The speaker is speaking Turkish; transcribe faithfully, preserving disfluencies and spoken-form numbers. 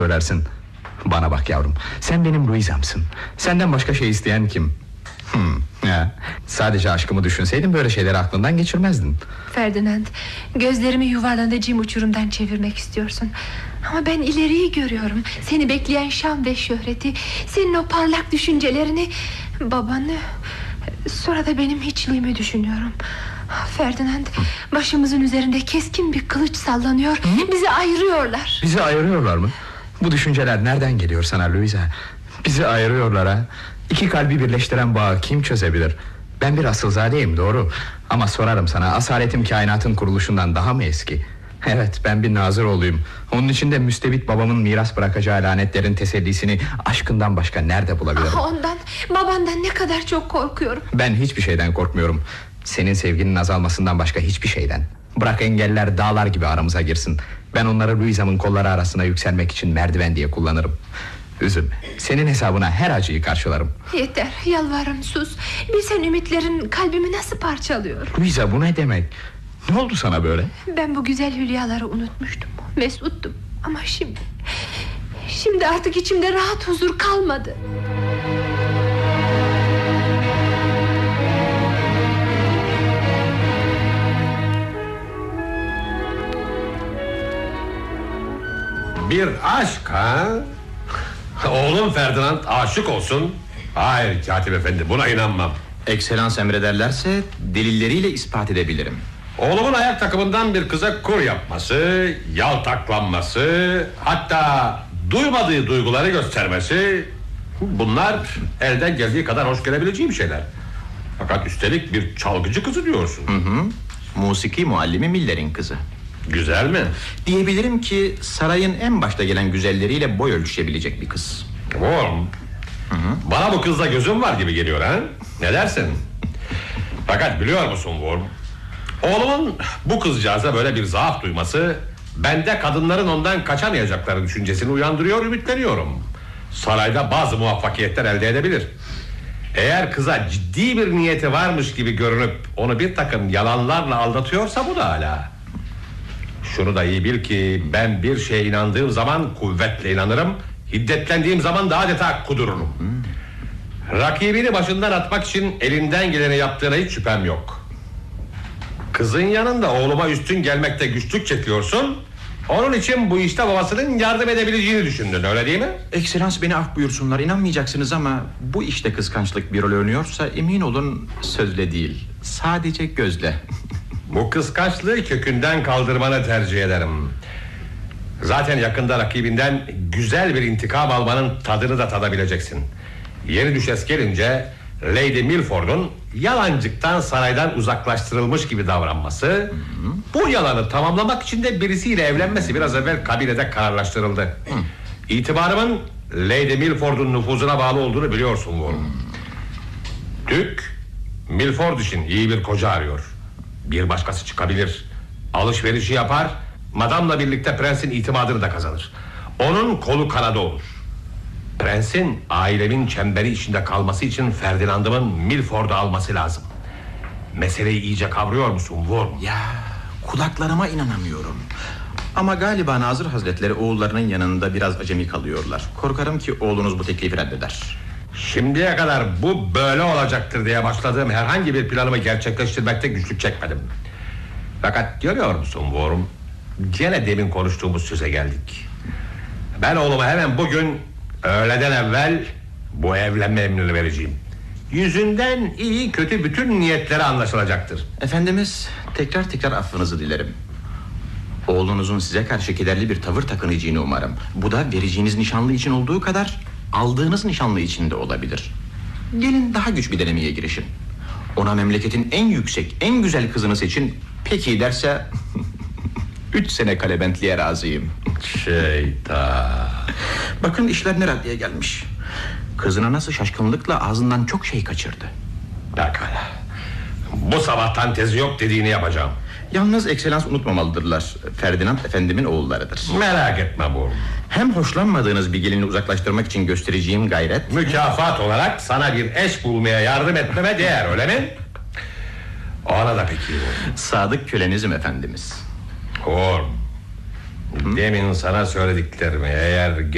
söylersin. Bana bak yavrum, sen benim Louisa'msın. Senden başka şey isteyen kim? Hmm, ya. Sadece aşkımı düşünseydin böyle şeyleri aklından geçirmezdin. Ferdinand, gözlerimi yuvarlandı cim uçurumdan çevirmek istiyorsun. Ama ben ileriyi görüyorum. Seni bekleyen şan ve şöhreti, senin o parlak düşüncelerini, babanı, sonra da benim hiçliğimi düşünüyorum. Ferdinand, başımızın üzerinde keskin bir kılıç sallanıyor. Hı? Bizi ayırıyorlar. Bizi ayırıyorlar mı? Bu düşünceler nereden geliyor sana Louisa? Bizi ayırıyorlar ha. İki kalbi birleştiren bağı kim çözebilir? Ben bir asılzadeyim, doğru. Ama sorarım sana, asaletim kainatın kuruluşundan daha mı eski? Evet, ben bir Naziroğluyum. Onun için de müstebit babamın miras bırakacağı lanetlerin tesellisini aşkından başka nerede bulabilirim? Ah, ondan, babandan ne kadar çok korkuyorum. Ben hiçbir şeyden korkmuyorum. Senin sevginin azalmasından başka hiçbir şeyden. Bırak engeller dağlar gibi aramıza girsin. Ben onları Louisa'mın kolları arasına yükselmek için merdiven diye kullanırım. Üzülme, senin hesabına her acıyı karşılarım. Yeter, yalvarırım sus. Bilsen ümitlerin kalbimi nasıl parçalıyor. Louisa, bu ne demek? Ne oldu sana böyle? Ben bu güzel hülyaları unutmuştum. Mesuttum ama şimdi Şimdi artık içimde rahat huzur kalmadı. Bir aşk ha? Oğlum Ferdinand aşık olsun. Hayır katip efendi, buna inanmam. Ekselans emrederlerse delilleriyle ispat edebilirim. Oğlumun ayak takımından bir kıza kur yapması, yaltaklanması, hatta duymadığı duyguları göstermesi, bunlar elden geldiği kadar hoş gelebileceğim şeyler. Fakat üstelik bir çalgıcı kızı diyorsun. Hı hı. Musiki muallimi Miller'in kızı. Güzel mi? Diyebilirim ki sarayın en başta gelen güzelleriyle boy ölçüşebilecek bir kız. Oğlum, hı hı. Bana bu kızla gözüm var gibi geliyor ha? Ne dersin? Fakat biliyor musun Worm, oğlumun bu kızcağıza böyle bir zaaf duyması bende kadınların ondan kaçamayacakları düşüncesini uyandırıyor, ümitleniyorum. Sarayda bazı muvaffakiyetler elde edebilir. Eğer kıza ciddi bir niyeti varmış gibi görünüp onu bir takım yalanlarla aldatıyorsa bu da hala. Şunu da iyi bil ki ben bir şeye inandığım zaman kuvvetle inanırım, hiddetlendiğim zaman da adeta kudururum. hmm. Rakibini başından atmak için elinden geleni yaptığına hiç şüphem yok. Kızın yanında oğluma üstün gelmekte güçlük çekiyorsun. Onun için bu işte babasının yardım edebileceğini düşündün, öyle değil mi? Ekselans beni af buyursunlar, inanmayacaksınız ama bu işte kıskançlık bir rol oynuyorsa emin olun sözle değil, sadece gözle. Bu kıskançlığı kökünden kaldırmanı tercih ederim. Zaten yakında rakibinden güzel bir intikam almanın tadını da tadabileceksin. Yeri düşes gelince Lady Milford'un yalancıktan saraydan uzaklaştırılmış gibi davranması, hı hı. bu yalanı tamamlamak için de birisiyle evlenmesi biraz evvel kabinede kararlaştırıldı. Hı. İtibarımın Lady Milford'un nüfuzuna bağlı olduğunu biliyorsun Warren. Dük Milford için iyi bir koca arıyor. Bir başkası çıkabilir, alışverişi yapar, madamla birlikte prensin itimadını da kazanır. Onun kolu kanadı olur. Prensin ailemin çemberi içinde kalması için Ferdinand'ımın Milford'u alması lazım. Meseleyi iyice kavruyor musun Worm? Ya kulaklarıma inanamıyorum. Ama galiba Nazır Hazretleri oğullarının yanında biraz acemi kalıyorlar. Korkarım ki oğlunuz bu teklifi reddeder. Şimdiye kadar bu böyle olacaktır diye başladığım herhangi bir planımı gerçekleştirmekte güçlük çekmedim. Fakat görüyor musun Worm, gene demin konuştuğumuz söze geldik. Ben oğluma hemen bugün öğleden evvel bu evlenme emrini vereceğim. Yüzünden iyi kötü bütün niyetleri anlaşılacaktır. Efendimiz, tekrar tekrar affınızı dilerim. Oğlunuzun size karşı kederli bir tavır takınacağını umarım. Bu da vereceğiniz nişanlı için olduğu kadar aldığınız nişanlı için de olabilir. Gelin daha güç bir denemeye girişin. Ona memleketin en yüksek, en güzel kızını seçin. Peki derse üç sene kalebentliğe razıyım. Şeytan. Bakın işler ne raddeye gelmiş. Kızına nasıl şaşkınlıkla ağzından çok şey kaçırdı. Pekala. Bu sabahtan tezi yok dediğini yapacağım. Yalnız ekselans unutmamalıdırlar. Ferdinand efendimin oğullarıdır. Merak etme bu. Hem hoşlanmadığınız bir gelini uzaklaştırmak için göstereceğim gayret, mükafat olarak sana bir eş bulmaya yardım etmeme değer, öyle mi? Ona da peki. Sadık kölenizim efendimiz. Horm, demin sana söylediklerimi eğer